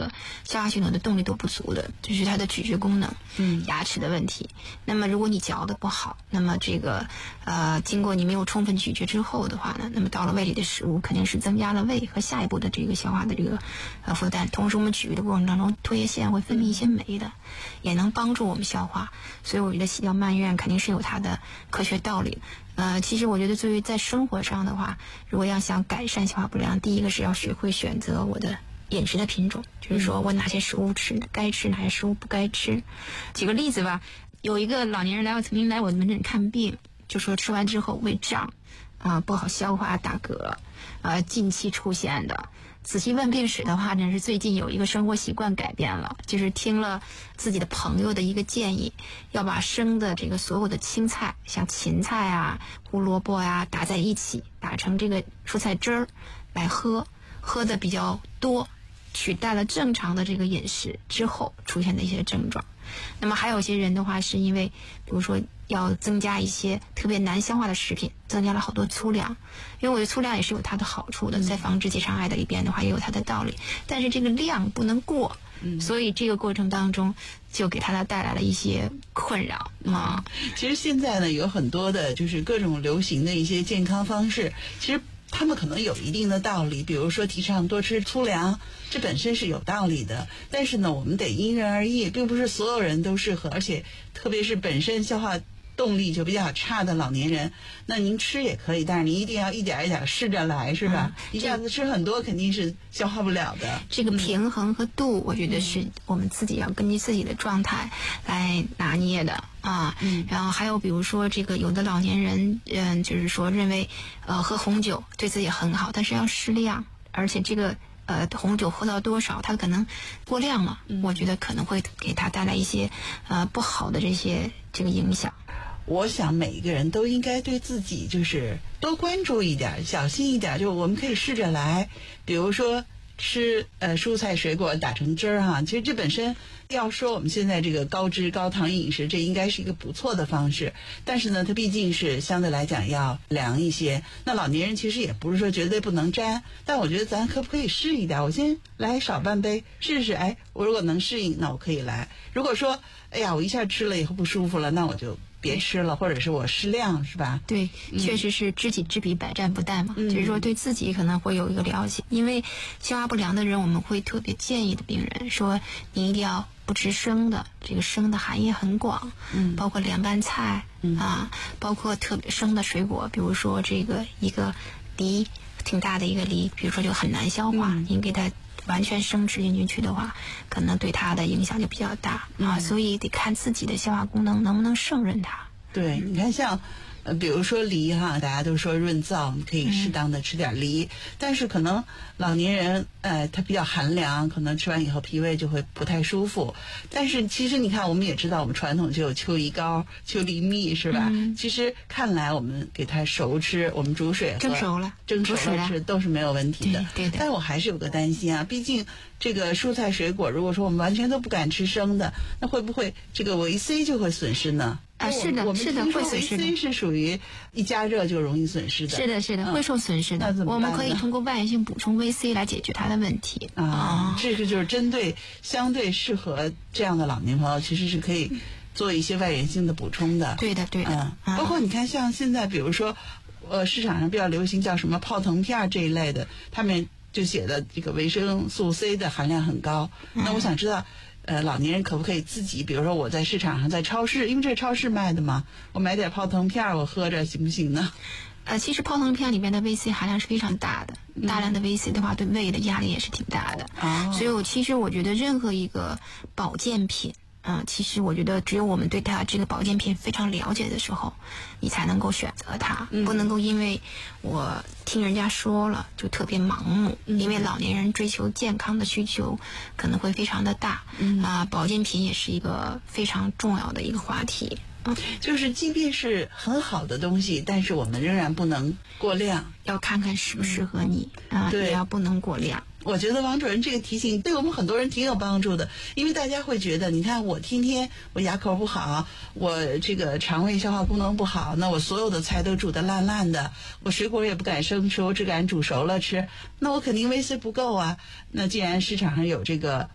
个消化系统的动力都不足的，就是它的咀嚼功能，牙齿的问题。那么如果你嚼的不好，那么这个经过你没有充分咀嚼之后的话呢，那么到了胃里的食物肯定是增加了胃和下一步的这个消化的这个负担。同时我们咀嚼的过程当中，唾液腺会分泌一些酶的，也能帮助我们消化。所以我觉得细嚼慢咽肯定是有它的科学道理。其实我觉得作为在生活上的话，如果要想改善消化不良，第一个是要学会选择我的饮食的品种，就是说我哪些食物该吃，哪些食物不该吃。举个例子吧，有一个老年人曾经来我的门诊看病，就说吃完之后胃胀不好消化打嗝近期出现的。仔细问病史的话呢，是最近有一个生活习惯改变了，就是听了自己的朋友的一个建议，要把生的这个所有的青菜，像芹菜胡萝卜打在一起，打成这个蔬菜汁儿来喝的比较多，取代了正常的这个饮食之后出现的一些症状。那么还有些人的话，是因为比如说要增加一些特别难消化的食品，增加了好多粗粮，因为我觉得粗粮也是有它的好处的，在防治结肠癌的里边的话也有它的道理，但是这个量不能过，所以这个过程当中就给它带来了一些困扰其实现在呢，有很多的就是各种流行的一些健康方式，其实他们可能有一定的道理，比如说提倡多吃粗粮，这本身是有道理的，但是呢我们得因人而异，并不是所有人都适合，而且特别是本身消化动力就比较差的老年人，那您吃也可以，但是您一定要一点一点试着来，是吧？一下子吃很多肯定是消化不了的。 这个平衡和度，我觉得是我们自己要根据自己的状态来拿捏的然后还有比如说这个有的老年人就是说认为喝红酒对自己很好，但是要适量，而且这个红酒喝到多少它可能过量了，我觉得可能会给他带来一些不好的这个影响。 我想每一个人都应该对自己就是多关注一点，小心一点，就我们可以试着来，比如说吃蔬菜水果打成汁儿其实这本身要说我们现在这个高脂高糖饮食，这应该是一个不错的方式，但是呢它毕竟是相对来讲要凉一些。那老年人其实也不是说绝对不能沾，但我觉得咱可不可以试一点，我先来少半杯试试，我如果能适应那我可以来，如果说我一下吃了以后不舒服了，那我就别吃了，或者是我适量，是吧？ 对，确实是知己知彼，百战不殆嘛。就是说对自己可能会有一个了解，因为消化不良的人，我们会特别建议的病人说，你一定要不吃生的，这个生的含义很广，包括凉拌菜包括特别生的水果，比如说这个一个梨，挺大的一个梨，比如说就很难消化，您给它完全生吃进去的话，可能对它的影响就比较大所以得看自己的消化功能能不能胜任它。 对，你看像比如说梨大家都说润燥，你可以适当的吃点梨，但是可能老年人他比较寒凉，可能吃完以后脾胃就会不太舒服。但是其实你看，我们也知道我们传统就有秋梨膏、秋梨蜜，是吧？其实看来我们给它熟吃，我们煮水喝，蒸熟了吃都是没有问题的。 对。 但是我还是有个担心毕竟这个蔬菜水果，如果说我们完全都不敢吃生的，那会不会这个维 C 就会损失呢？ 是的，会损失的。 维 C 是属于一加热就容易损失的。 是的，会受损失的。我们可以通过外源性补充维 C 来解决它的问题这个就是针对相对适合这样的老年朋友，其实是可以做一些外源性的补充的。 对的。 包括你看，像现在比如说市场上比较流行叫什么泡腾片这一类的，他们就写的这个维生素 C 的含量很高。那我想知道老年人可不可以自己，比如说我在市场上在超市，因为这是超市卖的嘛，我买点泡腾片我喝着行不行呢？ 其实泡腾片里面的维 C 含量是非常大的，大量的维 C 的话对胃的压力也是挺大的所以其实我觉得任何一个保健品其实我觉得只有我们对它这个保健品非常了解的时候，你才能够选择它不能够因为我听人家说了就特别盲目因为老年人追求健康的需求可能会非常的大保健品也是一个非常重要的一个话题就是即便是很好的东西，但是我们仍然不能过量， 要看看适不适合你对， 也要不能过量。 我觉得王主任这个提醒对我们很多人挺有帮助的，因为大家会觉得你看我天天我牙口不好，我这个肠胃消化功能不好，那我所有的菜都煮得烂烂的，我水果也不敢生吃，我只敢煮熟了吃，那我肯定维 C 不够那既然市场上有这个